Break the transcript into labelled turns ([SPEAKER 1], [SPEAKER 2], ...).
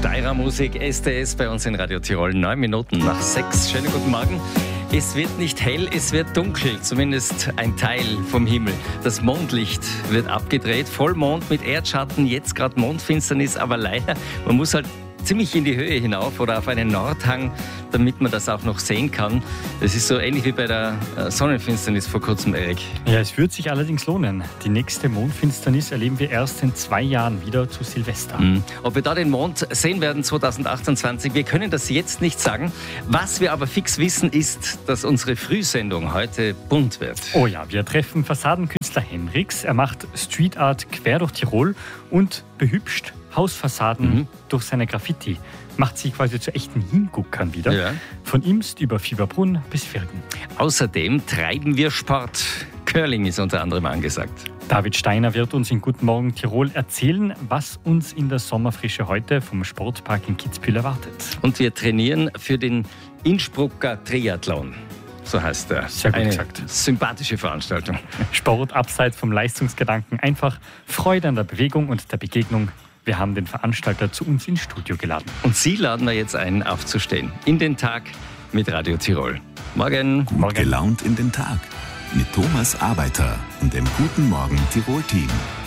[SPEAKER 1] Steirer Musik, STS bei uns in Radio Tirol. 9 Minuten nach 6. Schönen guten Morgen. Es wird nicht hell, es wird dunkel, zumindest ein Teil vom Himmel. Das Mondlicht wird abgedreht, Vollmond mit Erdschatten, jetzt gerade Mondfinsternis, aber leider, man muss halt ziemlich in die Höhe hinauf oder auf einen Nordhang, damit man das auch noch sehen kann. Das ist so ähnlich wie bei der Sonnenfinsternis vor kurzem, Erik.
[SPEAKER 2] Ja, es wird sich allerdings lohnen. Die nächste Mondfinsternis erleben wir erst in 2 Jahren wieder zu Silvester.
[SPEAKER 1] Ob wir da den Mond sehen werden 2028, wir können das jetzt nicht sagen. Was wir aber fix wissen, ist, dass unsere Frühsendung heute bunt wird.
[SPEAKER 2] Oh ja, wir treffen Fassadenkünstler Henriks. Er macht Street Art quer durch Tirol und behübscht Hausfassaden durch seine Graffiti. Macht sich quasi zu echten Hinguckern wieder.
[SPEAKER 1] Ja.
[SPEAKER 2] Von Imst über Fieberbrunn bis Virgen.
[SPEAKER 1] Außerdem treiben wir Sport. Curling ist unter anderem angesagt.
[SPEAKER 2] David Steiner wird uns in Guten Morgen Tirol erzählen, was uns in der Sommerfrische heute vom Sportpark in Kitzbühel erwartet.
[SPEAKER 1] Und wir trainieren für den Innsbrucker Triathlon. So heißt er.
[SPEAKER 2] Sehr gut
[SPEAKER 1] Eine
[SPEAKER 2] gesagt.
[SPEAKER 1] sympathische Veranstaltung.
[SPEAKER 2] Sport abseits vom Leistungsgedanken, einfach Freude an der Bewegung und der Begegnung. Wir haben den Veranstalter zu uns ins Studio geladen.
[SPEAKER 1] Und Sie laden wir jetzt ein, aufzustehen. In den Tag mit Radio Tirol. Morgen.
[SPEAKER 3] Gut gelaunt in den Tag. Mit Thomas Arbeiter und dem Guten Morgen Tirol-Team.